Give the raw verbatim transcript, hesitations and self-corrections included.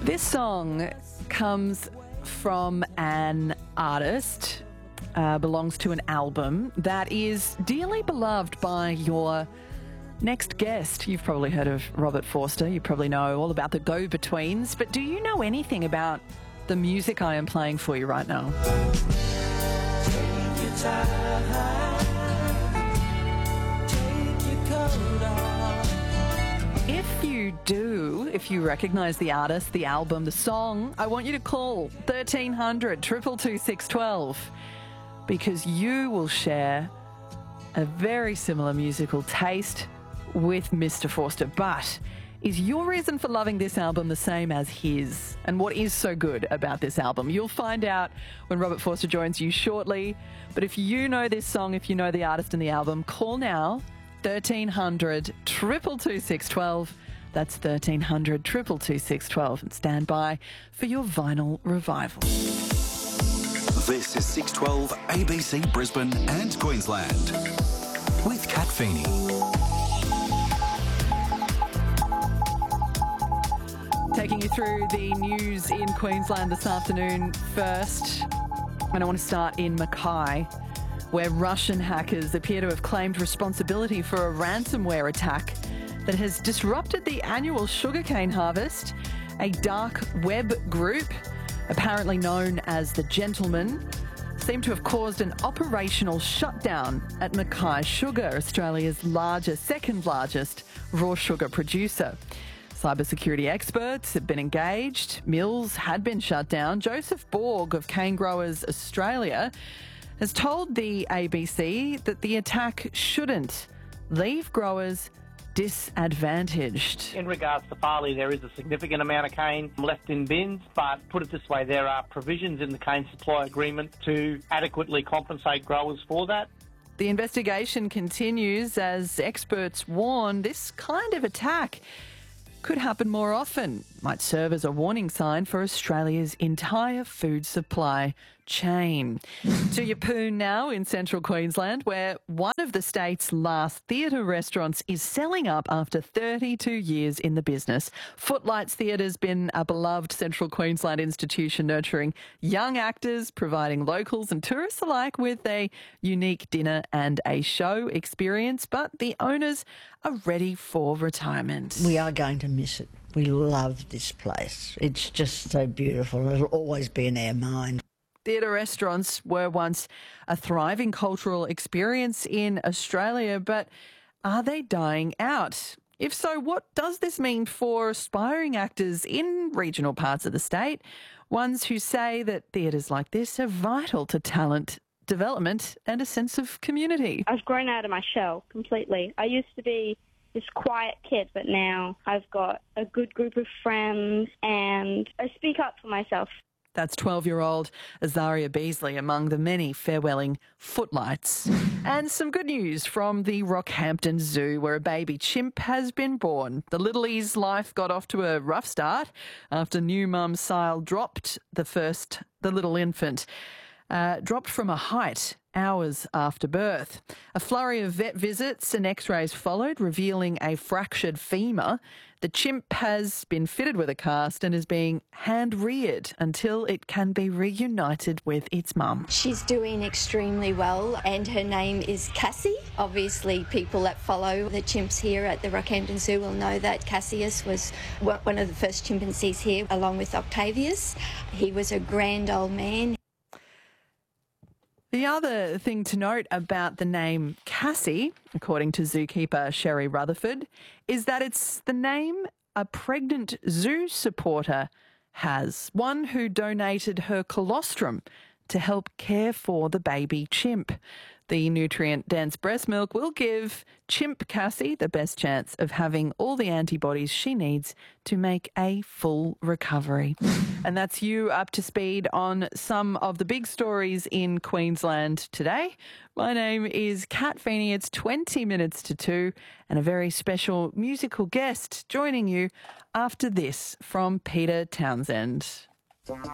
This song comes from an artist, uh, belongs to an album that is dearly beloved by your next guest. You've probably heard of Robert Forster. You probably know all about the Go-Betweens. But do you know anything about the music I am playing for you right now? Take your time, take your coat off. If you do, if you recognise the artist, the album, the song, I want you to call thirteen hundred, two two two, six one two because you will share a very similar musical taste with Mister Forster. But is your reason for loving this album the same as his? And what is so good about this album? You'll find out when Robert Forster joins you shortly. But if you know this song, if you know the artist and the album, call now, thirteen hundred, two two two, six one two. That's thirteen hundred, two two two, six one two. And stand by for your vinyl revival. This is six twelve A B C Brisbane and Queensland with Kat Feeney. Taking you through the news in Queensland this afternoon first. And I want to start in Mackay, where Russian hackers appear to have claimed responsibility for a ransomware attack that has disrupted the annual sugarcane harvest. A dark web group, apparently known as the Gentlemen, seem to have caused an operational shutdown at Mackay Sugar, Australia's largest, second largest raw sugar producer. Cybersecurity experts have been engaged. Mills had been shut down. Joseph Borg of Cane Growers Australia has told the A B C that the attack shouldn't leave growers disadvantaged. In regards to barley, there is a significant amount of cane left in bins, but put it this way, there are provisions in the cane supply agreement to adequately compensate growers for that. The investigation continues as experts warn this kind of attack could happen more often, might serve as a warning sign for Australia's entire food supply chain. To Yeppoon now in central Queensland, where one of the state's last theatre restaurants is selling up after thirty-two years in the business. Footlights Theatre's been a beloved central Queensland institution nurturing young actors, providing locals and tourists alike with a unique dinner and a show experience, but the owners are ready for retirement. We are going to miss it. We love this place. It's just so beautiful. It'll always be in our mind. Theatre restaurants were once a thriving cultural experience in Australia, but are they dying out? If so, what does this mean for aspiring actors in regional parts of the state? Ones who say that theatres like this are vital to talent development and a sense of community. I've grown out of my shell completely. I used to be this quiet kid, but now I've got a good group of friends and I speak up for myself. That's twelve-year-old Azaria Beasley among the many farewelling Footlights. And some good news from the Rockhampton Zoo, where a baby chimp has been born. The little's life got off to a rough start after new mum Sile dropped the first, the little infant. Uh, dropped from a height hours after birth. A flurry of vet visits and x-rays followed, revealing a fractured femur. The chimp has been fitted with a cast and is being hand-reared until it can be reunited with its mum. She's doing extremely well and her name is Cassie. Obviously, people that follow the chimps here at the Rockhampton Zoo will know that Cassius was one of the first chimpanzees here, along with Octavius. He was a grand old man. The other thing to note about the name Cassie, according to zookeeper Sherry Rutherford, is that it's the name a pregnant zoo supporter has, one who donated her colostrum to help care for the baby chimp. The nutrient-dense breast milk will give chimp Cassie the best chance of having all the antibodies she needs to make a full recovery. And that's you up to speed on some of the big stories in Queensland today. My name is Kat Feeney. It's twenty minutes to two and a very special musical guest joining you after this from Peter Townsend.